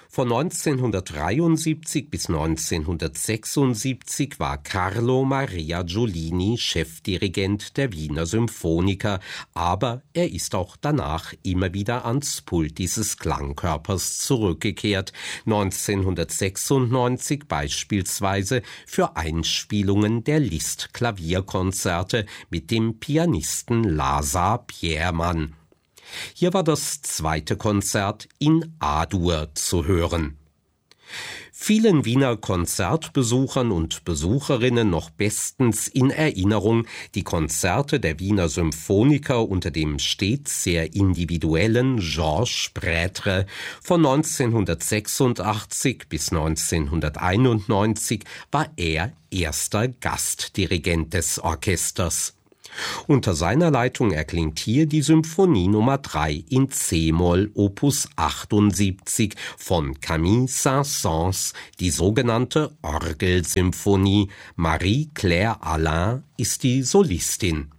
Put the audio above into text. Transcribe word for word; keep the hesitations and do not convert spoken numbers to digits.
Von neunzehnhundertdreiundsiebzig bis neunzehnhundertsechsundsiebzig war Carlo Maria Giulini Chefdirigent der Wiener Symphoniker, aber er ist auch danach immer wieder ans Pult dieses Klangkörpers zurückgekehrt, neunzehnhundertsechsundneunzig beispielsweise für Einspielungen der Liszt-Klavierkonzerte mit dem Pianisten László Biermann. Hier war das zweite Konzert in A-Dur zu hören. Vielen Wiener Konzertbesuchern und Besucherinnen noch bestens in Erinnerung die Konzerte der Wiener Symphoniker unter dem stets sehr individuellen Georges Prêtre. Von neunzehnhundertsechsundachtzig bis neunzehnhunderteinundneunzig war er erster Gastdirigent des Orchesters. Unter seiner Leitung erklingt hier die Symphonie Nummer drei in C-Moll Opus achtundsiebzig von Camille Saint-Saëns, die sogenannte Orgelsymphonie. Marie-Claire Alain ist die Solistin.